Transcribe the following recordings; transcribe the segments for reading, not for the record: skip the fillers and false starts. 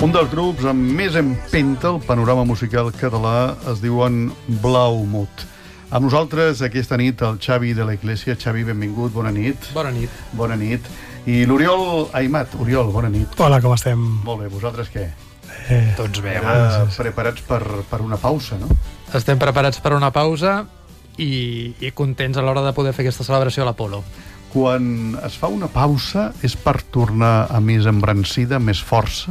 Un dels grups amb més empenta al panorama musical català es diuen Blaumut. Amb nosaltres aquesta nit el Xavi de la Iglesia. Xavi, benvingut, bona nit. Bona nit. Bona nit. I l'Oriol Aimat. Oriol, bona nit. Hola, com estem? Molt bé, vosaltres què? Doncs bé, Preparats per una pausa, no? estem preparats per una pausa i contents a l'hora de poder fer aquesta celebració a l'Apolo. Quan es fa una pausa és per tornar a més embrancida, més força?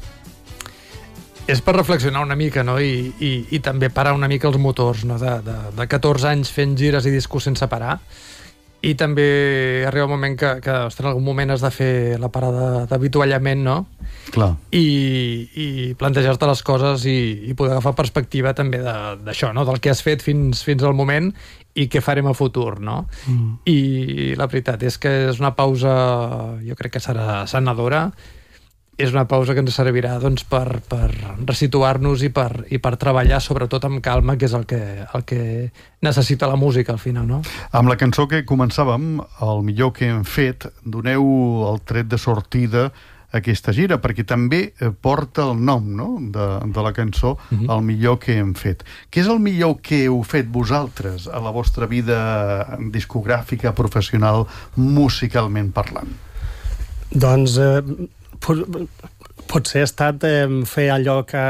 És per reflexionar una mica, no? I també parar una mica els motors, no? De 14 anys fent gires i discos sense parar. I també arriba un moment que en algun moment has de fer la parada d'avituallament, no? Clar. I plantejar-te les coses i poder agafar perspectiva també d'això, no? Del que has fet fins al moment i què farem a futur, no? I la veritat és que és una pausa, jo crec que serà sanadora. És una pausa que ens servirà doncs, per resituar-nos i per treballar sobretot amb calma, que és el que necessita la música al final, no? Amb la cançó que començàvem, El millor que hem fet, doneu el tret de sortida a aquesta gira, perquè també porta el nom, no?, de la cançó, El millor que hem fet. Què és el millor que heu fet vosaltres a la vostra vida discogràfica, professional, musicalment parlant? Doncs potser ha estat fer allò que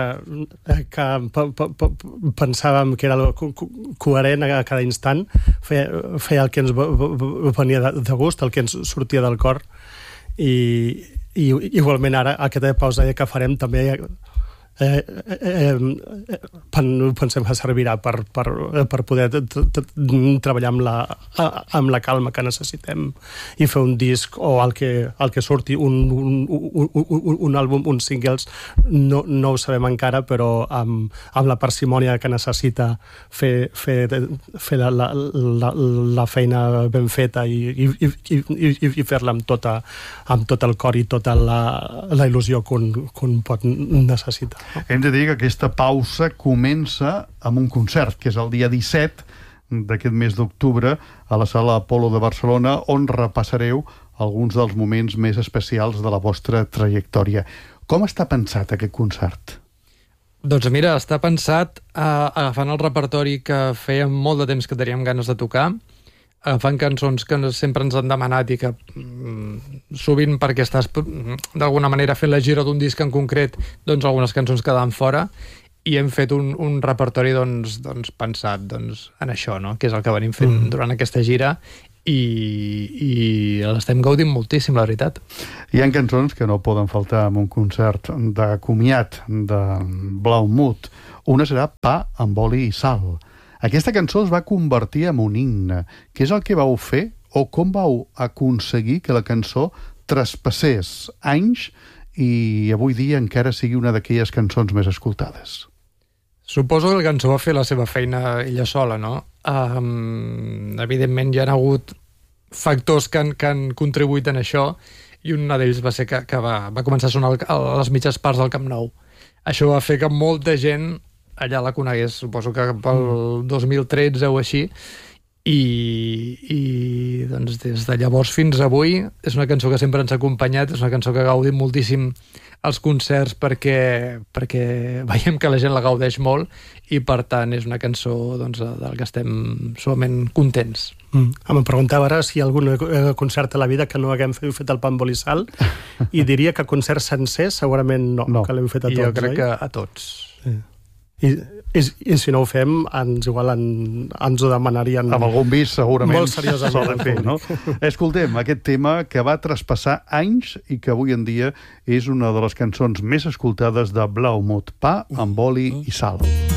pensàvem que era coherent a cada instant, fer el que ens venia de gust, el que ens sortia del cor, i igualment ara aquesta pausa que farem també pensem que servirà per poder treballar amb la calma que necessitem i fer un disc o el que surti, un àlbum, uns singles, no ho sabem encara, però amb la parsimònia que necessita fer la feina ben feta i fer-la amb tot el cor i tota la il·lusió que un pot necessitar. Hem de dir que aquesta pausa comença amb un concert, que és el dia 17 d'aquest mes d'octubre a la Sala Apolo de Barcelona, on repassareu alguns dels moments més especials de la vostra trajectòria. Com està pensat aquest concert? Doncs mira, està pensat agafant el repertori que fèiem molt de temps que teníem ganes de tocar, agafant cançons que sempre ens han demanat i que sovint perquè estàs d'alguna manera fent la gira d'un disc en concret, doncs algunes cançons quedaven fora, i hem fet un repertori doncs pensat en això, no? Que és el que venim fent durant aquesta gira, i l'estem gaudint moltíssim, la veritat. Hi ha cançons que no poden faltar en un concert de comiat de Blaumut. Una serà Pa amb oli i sal. Aquesta cançó es va convertir en un himne. Què és el que vau fer o com vau aconseguir que la cançó traspassés anys i avui dia encara sigui una d'aquelles cançons més escoltades? Suposo que la cançó va fer la seva feina ella sola, no? Evidentment hi ha hagut factors que han contribuït en això, i un d'ells va ser que va començar a sonar a les mitges parts del Camp Nou. Això va fer que molta gent allà la conegués, suposo que pel 2013 o així, i doncs des de llavors fins avui és una cançó que sempre ens ha acompanyat, és una cançó que gaudim moltíssim als concerts perquè veiem que la gent la gaudeix molt, i per tant és una cançó del que estem solament contents. Em preguntava ara si hi ha algun concert a la vida que no haguem fet el Pa amb oli i sal, i diria que concerts sencers segurament no, que l'hem fet a tots. Jo crec que a tots. I si no ho fem, ens ho demanarien amb algun vis segurament molt seriosament, no? Escoltem aquest tema que va traspassar anys i que avui en dia és una de les cançons més escoltades de Blaumut, Pa amb oli i sal.